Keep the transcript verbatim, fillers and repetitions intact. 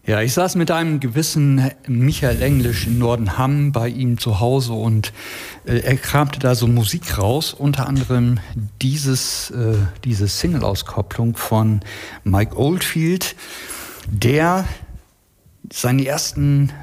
Ja, ich saß mit einem gewissen Michael Englisch in Nordenham bei ihm zu Hause und äh, er kramte da so Musik raus, unter anderem dieses, äh, diese Single-Auskopplung von Mike Oldfield, der seine ersten